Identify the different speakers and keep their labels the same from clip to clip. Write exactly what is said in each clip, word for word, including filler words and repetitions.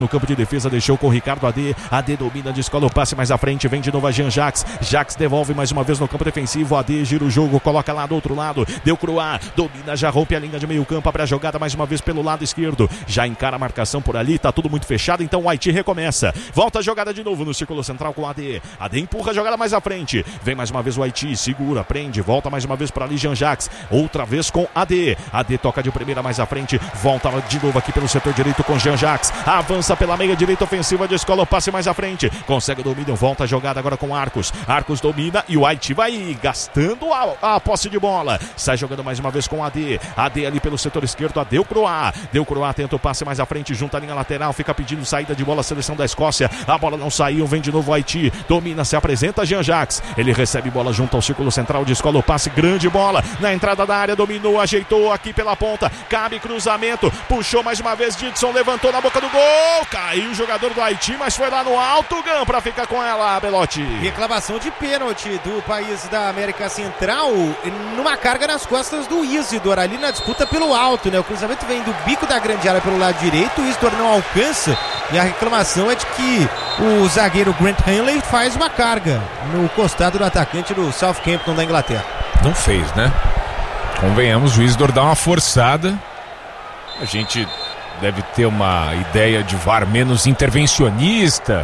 Speaker 1: No campo de defesa, deixou com o Ricardo A D. A D domina, descola o passe mais à frente. Vem de novo a Jean Jacques. Jacques devolve mais uma vez no campo defensivo. A D gira o jogo, coloca lá do outro lado. Deu Croá, domina, já rompe a linha de meio campo. Abre a jogada mais uma vez pelo lado esquerdo. Já encara a marcação por ali. Tá tudo muito fechado, então o Haiti recomeça. Volta a jogada de novo no círculo central com a D. A D empurra a jogada mais à frente. Vem mais uma vez o Haiti, segura, prende. Volta mais uma vez para ali Jean Jacques. Outra vez com a D. A D toca de primeira mais à frente. Volta de novo aqui pelo setor direito com Jean Jacques. Avança pela meia direita ofensiva, descola o passe mais à frente, consegue o domínio, volta a jogada agora com Arcos, Arcos domina e o Haiti vai gastando a, a posse de bola, sai jogando mais uma vez com a D, a D ali pelo setor esquerdo, a Deu Croá, Deu Croá tenta o passe mais à frente, junta a linha lateral, fica pedindo saída de bola a seleção da Escócia, a bola não saiu, vem de novo o Haiti, domina, se apresenta Jean Jacques, ele recebe bola junto ao círculo central, descola o passe, grande bola, na entrada da área, dominou, ajeitou aqui pela ponta, cabe cruzamento, puxou mais uma vez, Dixon levantou na boca do gol, caiu o jogador do Haiti, mas foi lá no alto, Gam, pra ficar com ela, Belotti.
Speaker 2: Reclamação de pênalti do país da América Central, numa carga nas costas do Isidor, ali na disputa pelo alto, né? O cruzamento vem do bico da grande área pelo lado direito, o Isidor não alcança, e a reclamação é de que o zagueiro Grant Hanley faz uma carga no costado do atacante do Southampton da Inglaterra.
Speaker 3: Não fez, né? Convenhamos, o Isidor dá uma forçada, a gente deve ter uma ideia de V A R menos intervencionista,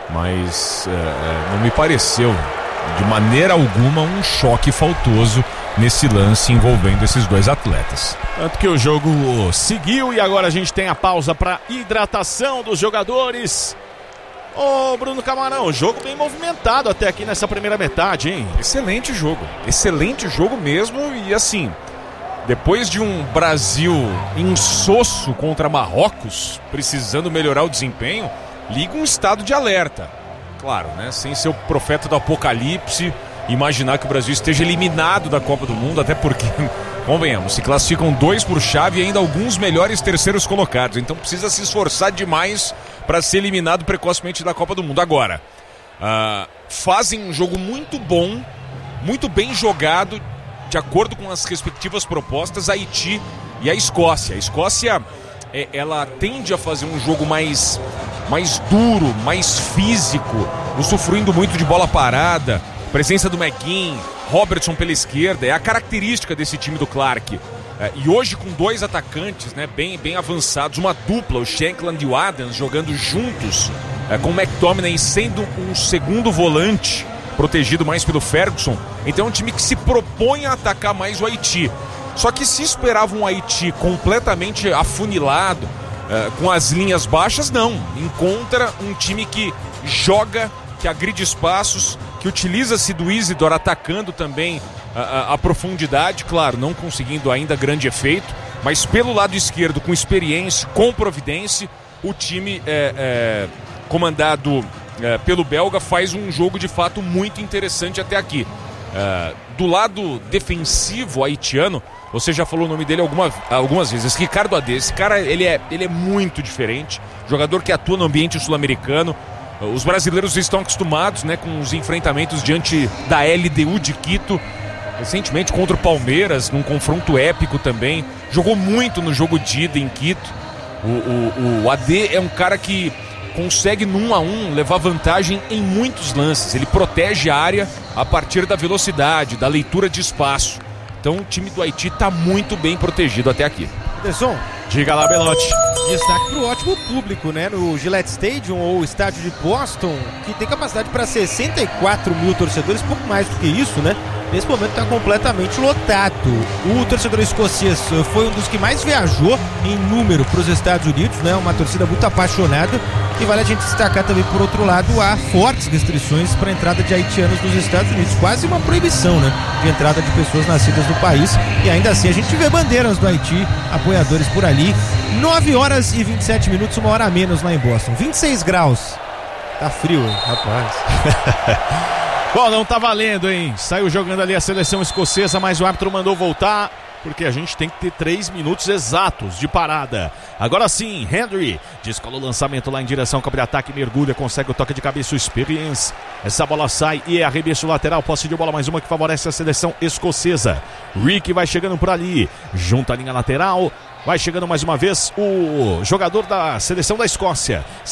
Speaker 3: mas é, não me pareceu de maneira alguma um choque faltoso nesse lance envolvendo esses dois atletas.
Speaker 1: Tanto que o jogo seguiu e agora a gente tem a pausa para hidratação dos jogadores. Ô Bruno Camarão, jogo bem movimentado até aqui nessa primeira metade, hein?
Speaker 3: Excelente jogo, excelente jogo mesmo, e assim, depois de um Brasil insosso contra Marrocos, precisando melhorar o desempenho, liga um estado de alerta. Claro, né? Sem ser o profeta do apocalipse, imaginar que o Brasil esteja eliminado da Copa do Mundo, até porque, convenhamos, se classificam dois por chave e ainda alguns melhores terceiros colocados. Então precisa se esforçar demais para ser eliminado precocemente da Copa do Mundo. Agora, uh, fazem um jogo muito bom, muito bem jogado, de acordo com as respectivas propostas, a Haiti e a Escócia. A Escócia, é, ela tende a fazer um jogo mais, mais duro, mais físico, usufruindo muito de bola parada, presença do McGinn, Robertson pela esquerda, é a característica desse time do Clark. É, e hoje com dois atacantes, né, bem, bem avançados, uma dupla, o Shankland e o Adams, jogando juntos, é, com o McTominay sendo um segundo volante, protegido mais pelo Ferguson. Então é um time que se propõe a atacar mais o Haiti. Só que se esperava um Haiti completamente afunilado, uh, com as linhas baixas, não. Encontra um time que joga, que agride espaços, que utiliza-se do Isidor atacando também a, a, a profundidade, claro, não conseguindo ainda grande efeito, mas pelo lado esquerdo, com experiência, com providência, o time é, é, comandado É, pelo belga faz um jogo de fato muito interessante até aqui. É, do lado defensivo haitiano, você já falou o nome dele alguma, algumas vezes, Ricardo A D. Esse cara ele é, ele é muito diferente, jogador que atua no ambiente sul-americano. Os brasileiros estão acostumados, né, com os enfrentamentos diante da L D U de Quito, recentemente contra o Palmeiras, num confronto épico também. Jogou muito no jogo de ida em Quito. O, o, o A D é um cara que consegue no um a um levar vantagem em muitos lances. Ele protege a área a partir da velocidade, da leitura de espaço. Então o time do Haiti está muito bem protegido até aqui.
Speaker 2: Anderson,
Speaker 1: diga lá, Belotti.
Speaker 2: Destaque para o ótimo público, né? No Gillette Stadium, ou estádio de Boston, que tem capacidade para sessenta e quatro mil torcedores, pouco mais do que isso, né? Nesse momento está completamente lotado. O torcedor escocês foi um dos que mais viajou em número para os Estados Unidos, né? Uma torcida muito apaixonada. E vale a gente destacar também, por outro lado, há fortes restrições para a entrada de haitianos nos Estados Unidos. Quase uma proibição, né? De entrada de pessoas nascidas no país. E ainda assim a gente vê bandeiras do Haiti, apoiadores por ali. nove horas e vinte e sete minutos, uma hora a menos lá em Boston. vinte e seis graus. Tá frio, hein, rapaz.
Speaker 1: Bom, não tá valendo, hein? Saiu jogando ali a seleção escocesa, mas o árbitro mandou voltar, porque a gente tem que ter três minutos exatos de parada. Agora sim, Henry descola o lançamento lá em direção ao contra-ataque, mergulha, consegue o toque de cabeça, o Experience. Essa bola sai e é arremesso lateral, posse de bola, mais uma que favorece a seleção escocesa. Rick vai chegando por ali, junta a linha lateral, Vai chegando mais uma vez o jogador da seleção da Escócia.